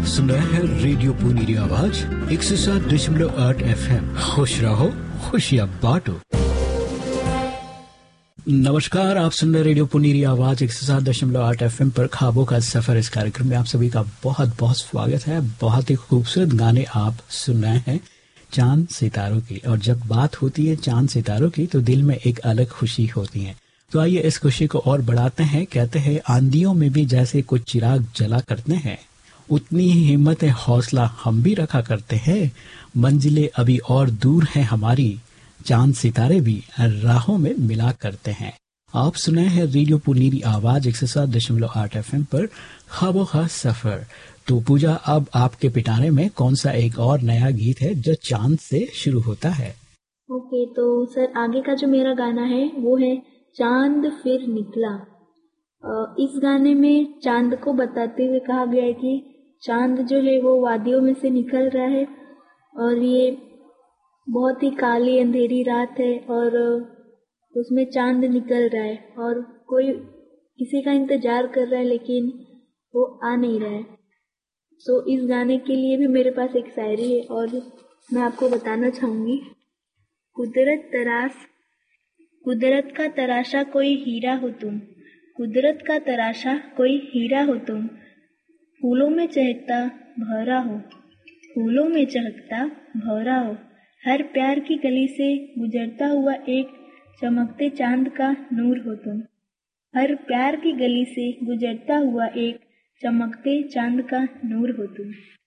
आप सुन रहे हैं रेडियो पुनीरी आवाज 107.8 FM। खुश रहो, खुशियाँ बांटो। नमस्कार, आप सुन रहे रेडियो पुनीरी आवाज 107.8 FM पर ख्वाबों का सफर। इस कार्यक्रम में आप सभी का बहुत बहुत स्वागत है। बहुत ही खूबसूरत गाने आप सुन रहे हैं चांद सितारों की। और जब बात होती है चांद सितारों की तो दिल में एक अलग खुशी होती है। तो आइए इस खुशी को और बढ़ाते हैं। कहते हैं आंधियों में भी जैसे कुछ चिराग जला करते हैं, उतनी ही हिम्मत हौसला हम भी रखा करते हैं। मंजिलें अभी और दूर हैं हमारी, चांद सितारे भी राहों में मिला करते हैं। आप सुने हैं रेडियो पुनीरी आवाज 107.8 FM पर ख्वाबों का सफर। तो पूजा, अब आपके पिटारे में कौन सा एक और नया गीत है जो चांद से शुरू होता है? ओके, तो सर आगे का जो मेरा गाना है वो है चांद फिर निकला। इस गाने में चांद को बताते हुए कहा गया है कि चांद जो है वो वादियों में से निकल रहा है और ये बहुत ही काली अंधेरी रात है और उसमें चांद निकल रहा है और कोई किसी का इंतजार कर रहा है लेकिन वो आ नहीं रहा है। सो इस गाने के लिए भी मेरे पास एक शायरी है और मैं आपको बताना चाहूंगी। कुदरत का तराशा कोई हीरा हो तुम, कुदरत का तराशा कोई हीरा हो तुम, फूलों में चहकता भौरा हो, फूलों में चहकता भौरा हो, हर प्यार की गली से गुजरता हुआ एक चमकते चांद का नूर हो तुम, हर प्यार की गली से गुजरता हुआ एक चमकते चांद का नूर हो तुम।